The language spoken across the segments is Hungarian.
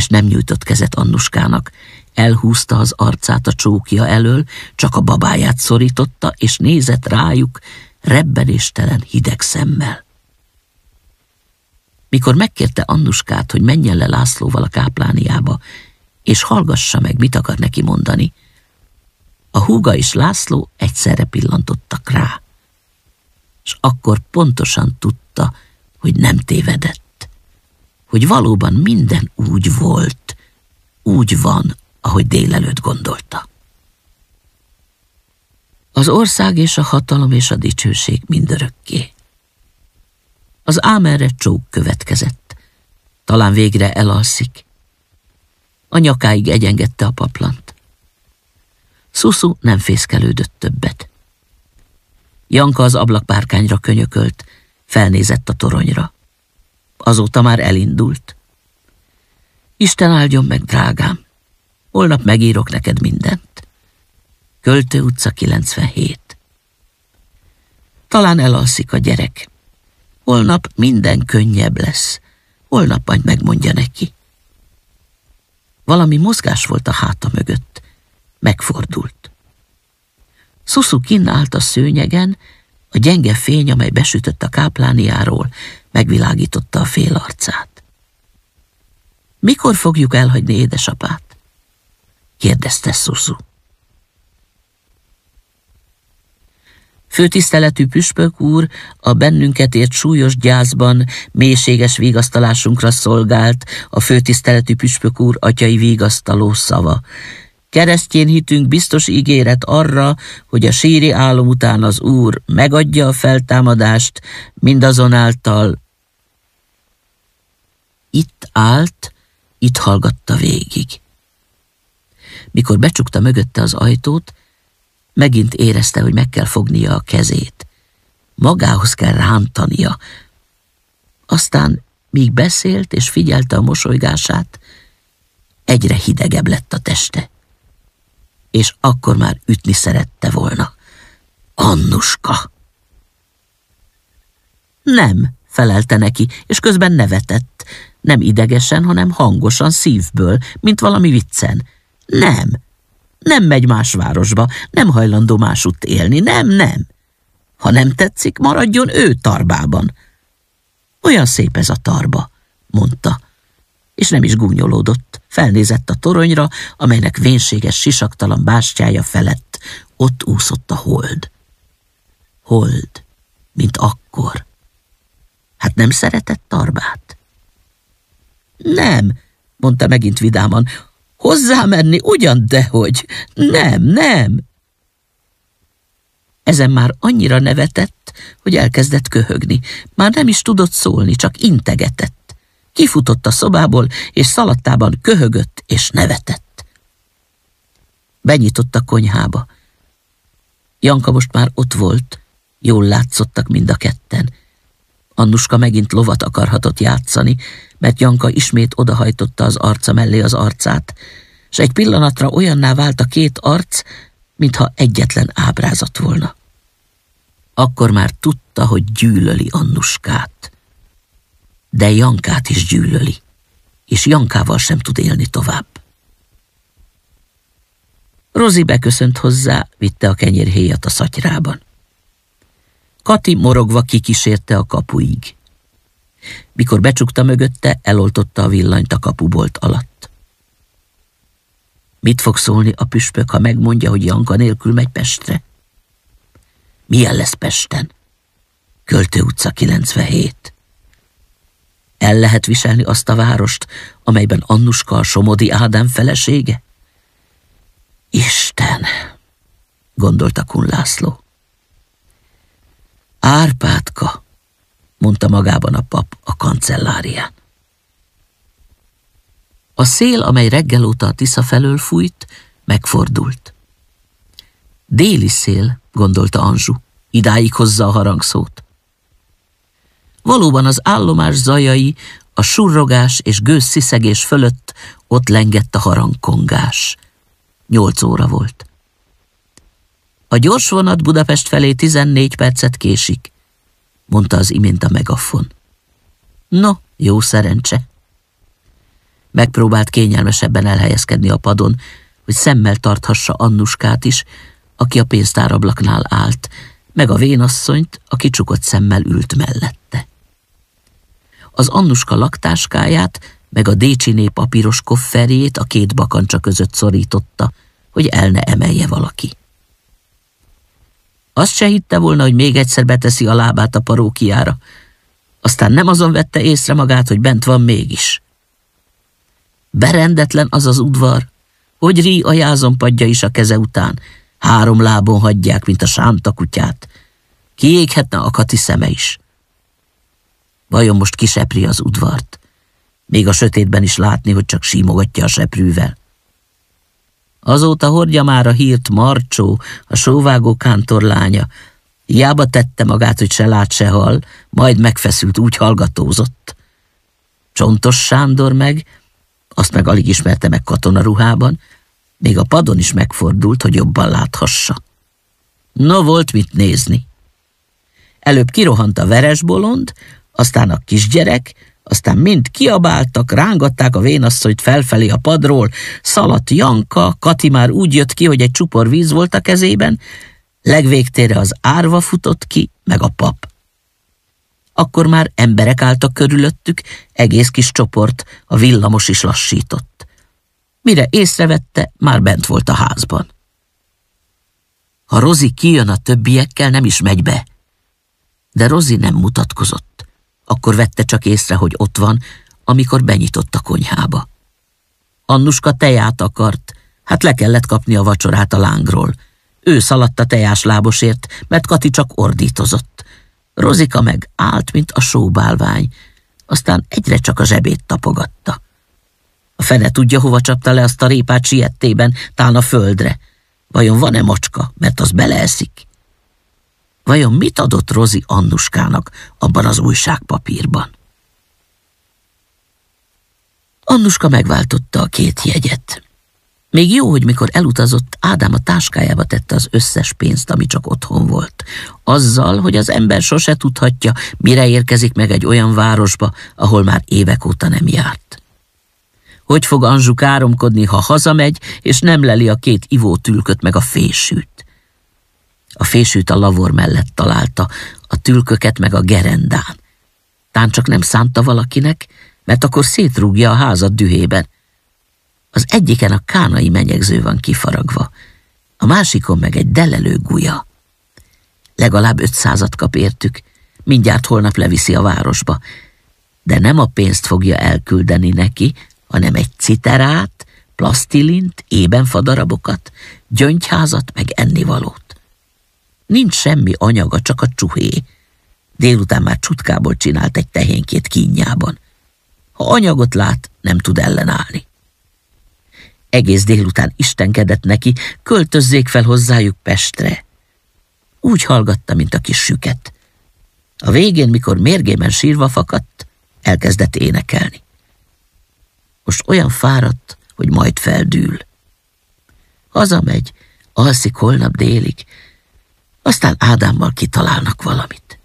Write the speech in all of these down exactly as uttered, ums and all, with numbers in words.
és nem nyújtott kezet Annuskának. Elhúzta az arcát a csókja elől, csak a babáját szorította, és nézett rájuk rebbenéstelen hideg szemmel. Mikor megkérte Annuskát, hogy menjen le Lászlóval a káplániába, és hallgassa meg, mit akar neki mondani, a húga és László egyszerre pillantottak rá, és akkor pontosan tudta, hogy nem tévedett, hogy valóban minden úgy volt, úgy van, ahogy délelőtt gondolta. Az ország és a hatalom és a dicsőség mindörökké. Az ámerre csók következett. Talán végre elalszik. A nyakáig egyengedte a paplant. Szuszu nem fészkelődött többet. Janka az ablakpárkányra könyökölt, felnézett a toronyra. Azóta már elindult. Isten áldjon meg, drágám. Holnap megírok neked mindent. Költő utca kilencvenhét. Talán elalszik a gyerek. Holnap minden könnyebb lesz. Holnap majd megmondja neki. Valami mozgás volt a háta mögött. Megfordult. Szuszu kinn állt a szőnyegen, a gyenge fény, amely besütött a káplániáról, megvilágította a fél arcát. Mikor fogjuk elhagyni édesapát? Kérdezte Szuszu. Főtiszteletű püspök úr, a bennünket ért súlyos gyászban mélységes vigasztalásunkra szolgált a főtiszteletű püspök úr atyai vigasztaló szava. Keresztjén hitünk biztos ígéret arra, hogy a síri álom után az úr megadja a feltámadást, mindazonáltal itt állt, itt hallgatta végig. Mikor becsukta mögötte az ajtót, megint érezte, hogy meg kell fognia a kezét. Magához kell rántania. Aztán, míg beszélt és figyelte a mosolygását, egyre hidegebb lett a teste. És akkor már ütni szerette volna. Annuska! Nem, felelte neki, és közben nevetett. Nem idegesen, hanem hangosan, szívből, mint valami viccen. Nem, nem megy más városba, nem hajlandó másutt élni, nem, nem. Ha nem tetszik, maradjon ő Tarbában. Olyan szép ez a Tarba, mondta, és nem is gúnyolódott. Felnézett a toronyra, amelynek vénséges sisaktalan bástyája felett ott úszott a hold. Hold, mint akkor. Hát nem szeretett Tarbát? Nem, mondta megint vidáman. Hozzá menni ugyan, dehogy. Nem, nem. Ezen már annyira nevetett, hogy elkezdett köhögni. Már nem is tudott szólni, csak integetett. Kifutott a szobából, és szalattában köhögött és nevetett. Benyitott a konyhába. Janka most már ott volt, jól látszottak mind a ketten. Annuska megint lovat akarhatott játszani, mert Janka ismét odahajtotta az arca mellé az arcát, s egy pillanatra olyanná vált a két arc, mintha egyetlen ábrázat volna. Akkor már tudta, hogy gyűlöli Annuskát. De Jankát is gyűlöli, és Jankával sem tud élni tovább. Rozi beköszönt hozzá, vitte a kenyérhéjat a szatyrában. Kati morogva kikísérte a kapuig. Mikor becsukta mögötte, eloltotta a villanyt a kapubolt alatt. Mit fog szólni a püspök, ha megmondja, hogy Janka nélkül megy Pestre? Milyen lesz Pesten? Költő utca kilencvenhét. El lehet viselni azt a várost, amelyben Annuska a Somodi Ádám felesége? Isten, gondolta Kun László. Árpádka, mondta magában a pap a kancellárián. A szél, amely reggel óta a Tisza felől fújt, megfordult. Déli szél, gondolta Anzsu, idáig hozza a harangszót. Valóban az állomás zajai, a surrogás és gőzsziszegés fölött ott lengett a harangkongás. Nyolc óra volt. A gyorsvonat Budapest felé tizennégy percet késik, mondta az imént a megafon. No, jó szerencse. Megpróbált kényelmesebben elhelyezkedni a padon, hogy szemmel tarthassa Annuskát is, aki a pénztárablaknál állt, meg a vénasszonyt, aki csukott szemmel ült mellette. Az Annuska laktáskáját, meg a Décsiné papíros kofferjét a két bakancsa között szorította, hogy el ne emelje valaki. Azt se hitte volna, hogy még egyszer beteszi a lábát a parókiára, aztán nem azon vette észre magát, hogy bent van mégis. Berendetlen az az udvar, hogy rí a jázonpadja is a keze után, három lábon hagyják, mint a sánta kutyát. Kiéghetne a Kati szeme is. Vajon most kisepri az udvart? Még a sötétben is látni, hogy csak símogatja a seprűvel. Azóta hordja már a hírt Marcsó, a sóvágó kántorlánya. Hiába tette magát, hogy se lát, se hall, majd megfeszült, úgy hallgatózott. Csontos Sándor meg, azt meg alig ismerte meg katonaruhában, még a padon is megfordult, hogy jobban láthassa. No, volt mit nézni. Előbb kirohant a veresbolond, aztán a kisgyerek, aztán mind kiabáltak, rángatták a vénasszonyt felfelé a padról, szaladt Janka, Kati már úgy jött ki, hogy egy csupor víz volt a kezében, legvégtére az árva futott ki, meg a pap. Akkor már emberek álltak körülöttük, egész kis csoport, a villamos is lassított. Mire észrevette, már bent volt a házban. Ha Rozi kijön a többiekkel, nem is megy be. De Rozi nem mutatkozott. Akkor vette csak észre, hogy ott van, amikor benyitott a konyhába. Annuska teját akart, hát le kellett kapni a vacsorát a lángról. Ő szaladt a tejáslábosért, mert Kati csak ordítozott. Rozika meg állt, mint a sóbálvány, aztán egyre csak a zsebét tapogatta. A fene tudja, hova csapta le azt a répát siettében, tán a földre. Vajon van-e macska, mert az beleeszik? Vajon mit adott Rozi Annuskának abban az újságpapírban? Annuska megváltotta a két jegyet. Még jó, hogy mikor elutazott, Ádám a táskájába tette az összes pénzt, ami csak otthon volt. Azzal, hogy az ember sose tudhatja, mire érkezik meg egy olyan városba, ahol már évek óta nem járt. Hogy fog Anzsu káromkodni, ha hazamegy, és nem leli a két ivótülköt meg a fésűt? A fésűt a lavor mellett találta, a tülköket meg a gerendán. Tán csak nem szánta valakinek, mert akkor szétrúgja a házat dühében. Az egyiken a kánai menyegző van kifaragva, a másikon meg egy delelő gulya. Legalább ötszázat kap értük, mindjárt holnap leviszi a városba. De nem a pénzt fogja elküldeni neki, hanem egy citerát, plasztilint, ébenfadarabokat, gyöngyházat meg ennivalót. Nincs semmi anyaga, csak a csuhé. Délután már csutkából csinált egy tehénkét kínjában. Ha anyagot lát, nem tud ellenállni. Egész délután istenkedett neki, költözzék fel hozzájuk Pestre. Úgy hallgatta, mint a kis süket. A végén, mikor mérgében sírva fakadt, elkezdett énekelni. Most olyan fáradt, hogy majd feldül. Hazamegy, alszik holnap délig, aztán Ádámmal kitalálnak valamit.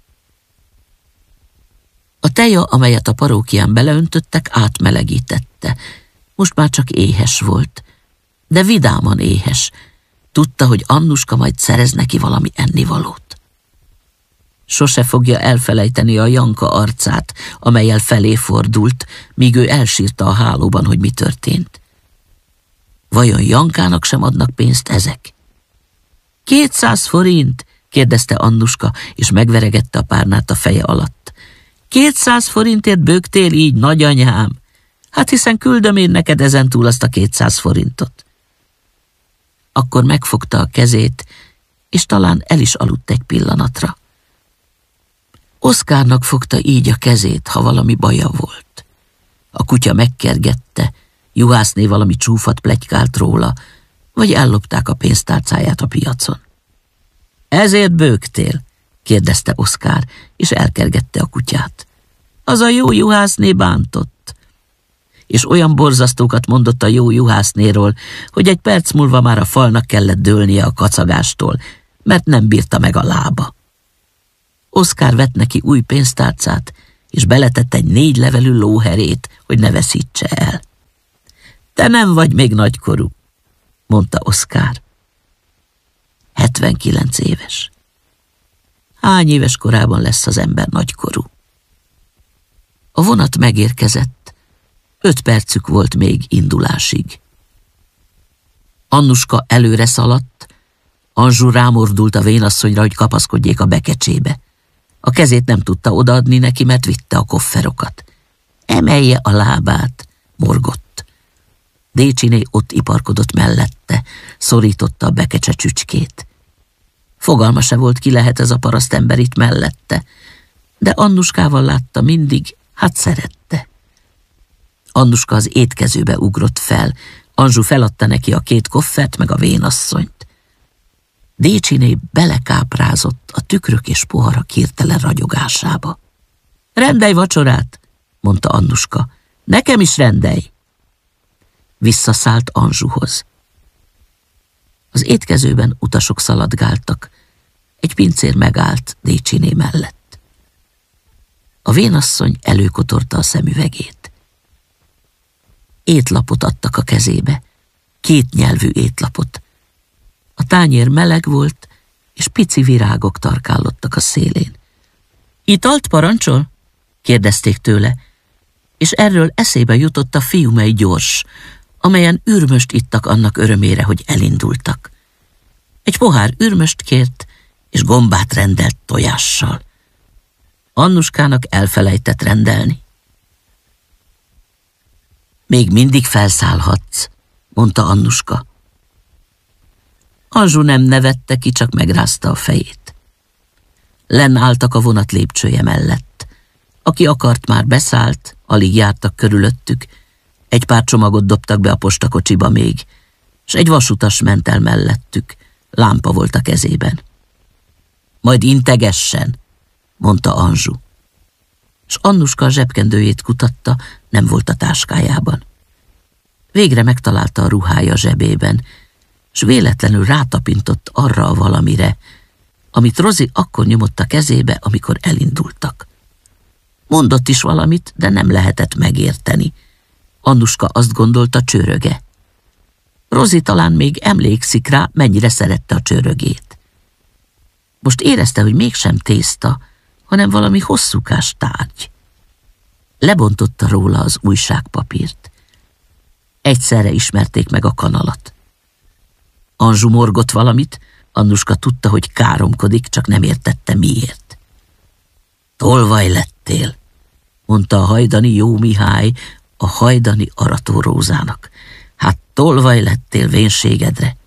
A teja, amelyet a parókián beleöntöttek, átmelegítette. Most már csak éhes volt, de vidáman éhes. Tudta, hogy Annuska majd szerez neki valami ennivalót. Sose fogja elfelejteni a Janka arcát, amellyel felé fordult, míg ő elsírta a hálóban, hogy mi történt. Vajon Jankának sem adnak pénzt ezek? Kétszáz forint? Kérdezte Annuska, és megveregette a párnát a feje alatt. Kétszáz forintért bőgtél így, nagyanyám? Hát hiszen küldöm én neked ezentúl azt a kétszáz forintot. Akkor megfogta a kezét, és talán el is aludt egy pillanatra. Oszkárnak fogta így a kezét, ha valami baja volt. A kutya megkergette, juhászné valami csúfat pletykált róla, vagy ellopták a pénztárcáját a piacon. Ezért bőgtél? Kérdezte Oszkár, és elkergette a kutyát. Az a jó juhászné bántott. És olyan borzasztókat mondott a jó juhásznéról, hogy egy perc múlva már a falnak kellett dőlnie a kacagástól, mert nem bírta meg a lába. Oszkár vett neki új pénztárcát, és beletett egy négy levelű lóherét, hogy ne veszítse el. Te nem vagy még nagykorú, mondta Oszkár. hetvenkilenc éves. Hány éves korában lesz az ember nagykorú? A vonat megérkezett, öt percük volt még indulásig. Annuska előre szaladt, Anzsu rámordult a vénasszonyra, hogy kapaszkodjék a bekecsébe. A kezét nem tudta odaadni neki, mert vitte a kofferokat. Emelje a lábát, morgott. Décsiné ott iparkodott mellette, szorította a bekecse csücskét. Fogalma se volt, ki lehet ez a parasztember itt mellette, de Annuskával látta mindig, hát szerette. Annuska az étkezőbe ugrott fel, Anzsu feladta neki a két koffert meg a vénasszonyt. Décsiné belekáprázott a tükrök és poharak hirtelen ragyogásába. Rendelj vacsorát, mondta Annuska. Nekem is rendelj. Visszaszállt Anzsuhoz. Az étkezőben utasok szaladgáltak. Egy pincér megállt Décsiné mellett. A vénasszony előkotorta a szemüvegét. Étlapot adtak a kezébe, két nyelvű étlapot. A tányér meleg volt, és pici virágok tarkállottak a szélén. Italt parancsol? Kérdezték tőle, és erről eszébe jutott a fiumei gyors, amelyen ürmöst ittak annak örömére, hogy elindultak. Egy pohár ürmöst kért, és gombát rendelt tojással. Annuskának elfelejtett rendelni. Még mindig felszállhatsz, mondta Annuska. Anzsu nem nevette ki, csak megrázta a fejét. Lenn álltak a vonat lépcsője mellett. Aki akart, már beszállt, alig jártak körülöttük, egy pár csomagot dobtak be a postakocsiba még, s egy vasutas ment el mellettük, lámpa volt a kezében. Majd integessen, mondta Anzsu. S Annuska a zsebkendőjét kutatta, nem volt a táskájában. Végre megtalálta a ruhája zsebében, s véletlenül rátapintott arra a valamire, amit Rozi akkor nyomott a kezébe, amikor elindultak. Mondott is valamit, de nem lehetett megérteni. Annuska azt gondolta, csőröge. Rozi talán még emlékszik rá, mennyire szerette a csőrögét. Most érezte, hogy mégsem tészta, hanem valami hosszúkás tárgy. Lebontotta róla az újságpapírt. Egyszerre ismerték meg a kanalat. Anzsu morgott valamit, Annuska tudta, hogy káromkodik, csak nem értette miért. Tolvaj lettél, mondta a hajdani Jó Mihály a hajdani Arató Rózának. Hát tolvaj lettél vénségedre.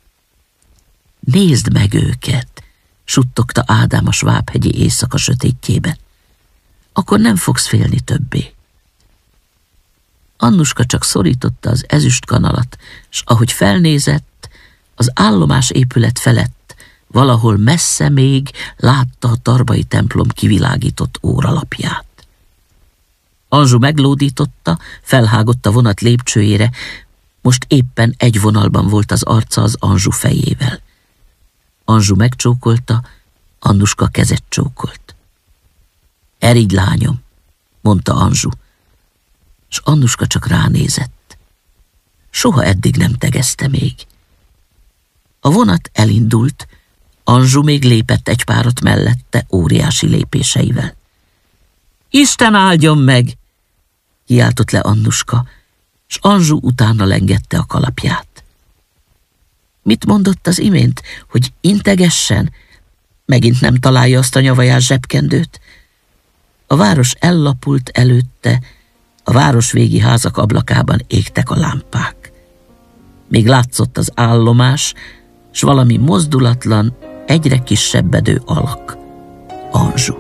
Nézd meg őket, suttogta Ádám a svábhegyi éjszaka sötétjében. Akkor nem fogsz félni többé. Annuska csak szorította az ezüst kanalat, s ahogy felnézett, az állomás épület felett, valahol messze még látta a tarbai templom kivilágított óralapját. Anzsu meglódította, felhágott a vonat lépcsőjére, most éppen egy vonalban volt az arca az Anzsu fejével. Anzsu megcsókolta, Annuska kezet csókolt. Erigy, lányom, mondta Anzsu, s Annuska csak ránézett. Soha eddig nem tegezte még. A vonat elindult, Anzsu még lépett egy párat mellette óriási lépéseivel. Isten áldjon meg! Kiáltott le Annuska, s Anzsu utána lengette a kalapját. Mit mondott az imént, hogy integessen? Megint nem találja azt a nyavajás zsebkendőt? A város ellapult előtte, a városvégi házak ablakában égtek a lámpák. Még látszott az állomás, s valami mozdulatlan, egyre kisebbedő alak. Anzsu.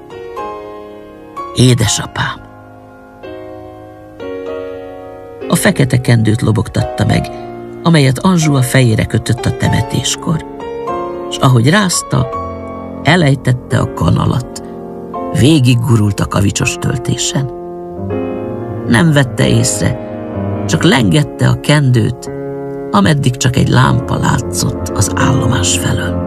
Édesapám! A fekete kendőt lobogtatta meg, amelyet Anzsu a fejére kötött a temetéskor, s ahogy rázta, elejtette a kanalat, végig gurult a kavicsos töltésen. Nem vette észre, csak lengette a kendőt, ameddig csak egy lámpa látszott az állomás felől.